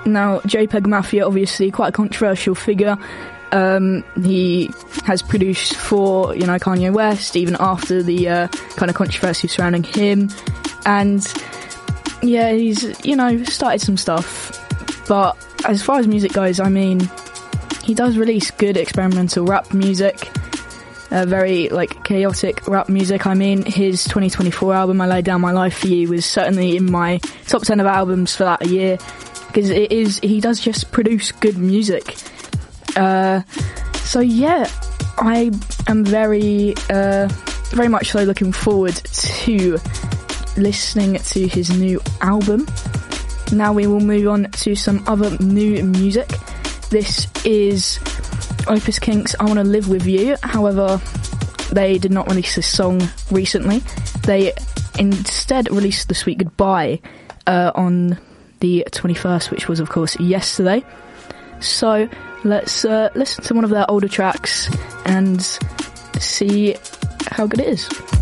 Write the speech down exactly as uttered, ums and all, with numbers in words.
Now, JPEG Mafia, obviously quite a controversial figure. Um, he has produced for, you know, Kanye West, even after the uh, kind of controversy surrounding him. And, yeah, he's, you know, started some stuff. But as far as music goes, I mean, he does release good experimental rap music. Uh, very, like, chaotic rap music. I mean, his twenty twenty-four album, I Laid Down My Life For You, was certainly in my top ten of albums for that year. Because it is, he does just produce good music. Uh, so yeah, I am very, uh, very much so looking forward to listening to his new album. Now we will move on to some other new music. This is Opus Kinks, I Wanna Live With You. However, they did not release this song recently. They instead released The Sweet Goodbye uh, on the twenty-first, which was of course yesterday. So let's uh, listen to one of their older tracks and see how good it is.